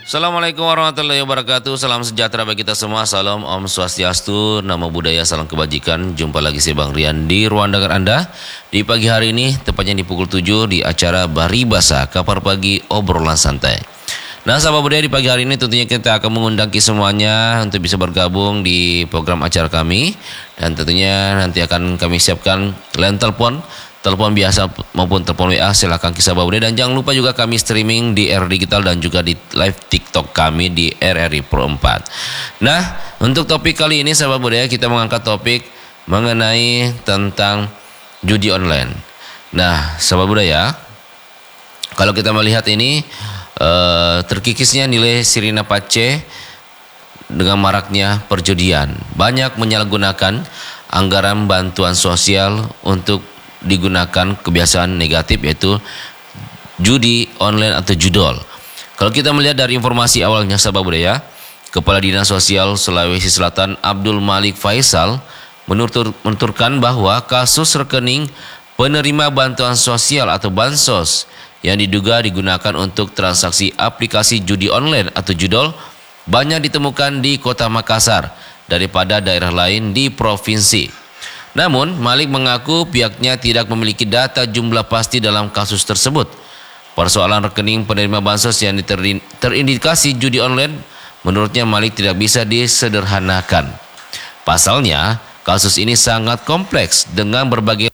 Assalamualaikum warahmatullahi wabarakatuh. Salam sejahtera bagi kita semua. Salam Om Swastiastu, Namo Buddhaya, salam kebajikan. Jumpa lagi saya Bang Rian di ruang dengar Anda di pagi hari ini, tepatnya di pukul 7 di acara Baribasa, Kabar Pagi Obrolan Santai. Nah, sahabat budaya, di pagi hari ini tentunya kita akan mengundang semuanya untuk bisa bergabung di program acara kami, dan tentunya nanti akan kami siapkan line telepon biasa maupun telepon WA. Silakan kisah budaya, dan jangan lupa juga kami streaming di R Digital dan juga di live TikTok kami di RRI Pro 4. Nah, untuk topik kali ini sahabat budaya, kita mengangkat topik mengenai tentang judi online. Nah, sahabat budaya, kalau kita melihat ini terkikisnya nilai Sirina Pace dengan maraknya perjudian, banyak menyalahgunakan anggaran bantuan sosial untuk digunakan kebiasaan negatif, yaitu judi online atau judol. Kalau kita melihat dari informasi awalnya sahabat budaya, Kepala Dinas Sosial Sulawesi Selatan Abdul Malik Faisal menuturkan bahwa kasus rekening penerima bantuan sosial atau bansos yang diduga digunakan untuk transaksi aplikasi judi online atau judol banyak ditemukan di Kota Makassar daripada daerah lain di provinsi. Namun, Malik mengaku pihaknya tidak memiliki data jumlah pasti dalam kasus tersebut. Persoalan rekening penerima bansos yang terindikasi judi online, menurutnya Malik tidak bisa disederhanakan. Pasalnya, kasus ini sangat kompleks dengan berbagai